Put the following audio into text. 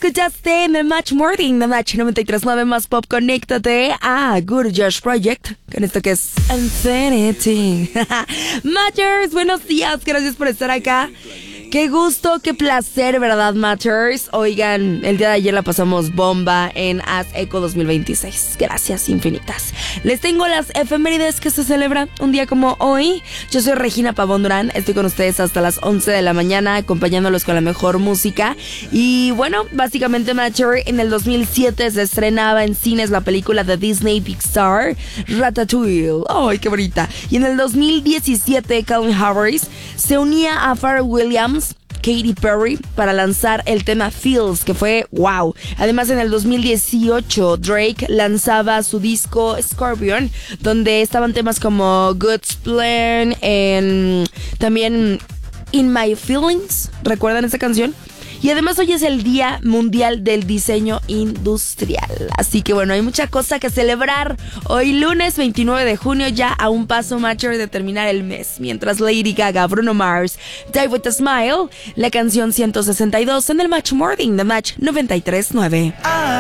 escuchaste en el Match Morning, The Match 93.9 más pop. Conéctate a Good Josh Project con esto que es Infinity. Matchers, buenos días, gracias por estar acá. Qué gusto, qué placer, ¿verdad, Matchers? Oigan, el día de ayer la pasamos bomba en As Echo 2026. Gracias infinitas. Les tengo las efemérides que se celebran un día como hoy. Yo soy Regina Pavón Durán, estoy con ustedes hasta las 11 de la mañana, acompañándolos con la mejor música. Y bueno, básicamente, Matcher, en el 2007 se estrenaba en cines la película de Disney Pixar, Ratatouille. ¡Ay, qué bonita! Y en el 2017, Calvin Harris se unía a Pharrell Williams, Katy Perry, para lanzar el tema Feels, que fue wow. Además, en el 2018 Drake lanzaba su disco Scorpion, donde estaban temas como God's Plan, también In My Feelings. ¿Recuerdan esa canción? Y además hoy es el Día Mundial del Diseño Industrial. Así que bueno, hay mucha cosa que celebrar. Hoy lunes 29 de junio, ya a un paso, Matcher, de terminar el mes. Mientras Lady Gaga, Bruno Mars, Die With A Smile, la canción 162 en el Match Morning, The Match 93.9.